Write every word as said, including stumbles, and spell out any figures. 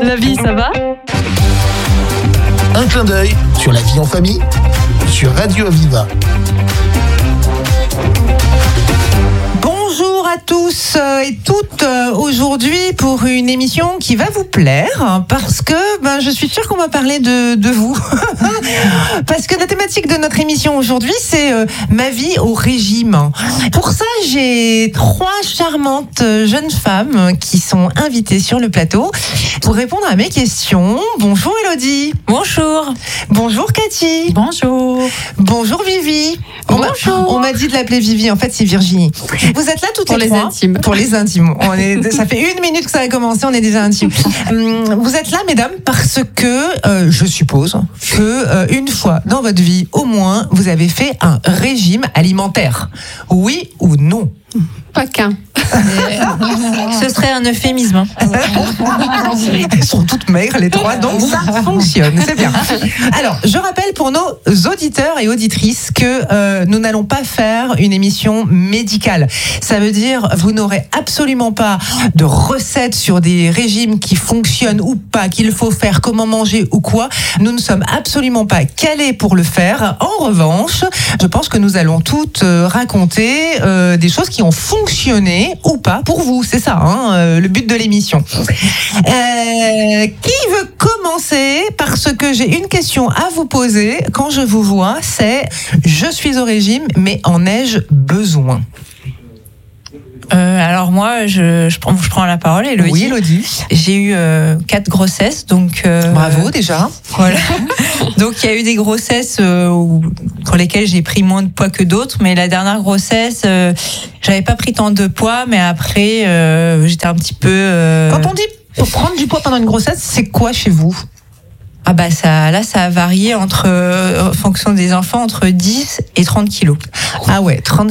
La vie, ça va ? Un clin d'œil sur la vie en famille sur Radio Aviva. Bonjour à tous et toutes aujourd'hui pour une émission qui va vous plaire parce que ben, je suis sûre qu'on va parler de, de vous. Parce que la thématique de notre émission aujourd'hui, c'est euh, ma vie au régime. Pour ça, j'ai trois charmantes jeunes femmes qui sont invitées sur le plateau pour répondre à mes questions. Bonjour Elodie. Bonjour. Bonjour Cathy. Bonjour. Bonjour Vivi. On m'a, on m'a dit de l'appeler Vivi, en fait c'est Virginie. Vous êtes là toutes pour les, les trois. intimes. Pour les intimes. On est, ça fait une minute que ça a commencé, on est déjà intimes. Vous êtes là, mesdames, parce que euh, je suppose que euh, une fois dans votre vie, au moins, vous avez fait un régime alimentaire. Oui ou non? Pas qu'un. Ce serait un euphémisme. Elles sont toutes maigres, les trois, donc ça fonctionne, c'est bien. Alors, je rappelle pour nos auditeurs et auditrices que euh, nous n'allons pas faire une émission médicale. Ça veut dire, vous n'aurez absolument pas de recettes sur des régimes qui fonctionnent ou pas, qu'il faut faire, comment manger ou quoi. Nous ne sommes absolument pas calés pour le faire. En revanche, je pense que nous allons toutes euh, raconter euh, des choses qui ont fonctionné ou pas pour vous, c'est ça, hein, euh, le but de l'émission. Euh, qui veut commencer? Parce que j'ai une question à vous poser quand je vous vois, c'est je suis au régime, mais en ai-je besoin? Euh, alors moi, je, je, prends, je prends la parole, Elodie. Oui, Elodie. J'ai eu euh, quatre grossesses, donc... Euh, Bravo, déjà. Voilà. Donc il y a eu des grossesses euh, où, pour lesquelles j'ai pris moins de poids que d'autres, mais la dernière grossesse, euh, j'avais pas pris tant de poids, mais après, euh, j'étais un petit peu... Euh... Quand on dit pour prendre du poids pendant une grossesse, c'est quoi chez vous? Ah bah ça, là ça a varié entre, euh, en fonction des enfants, entre dix et trente kilos. Ah ouais, trente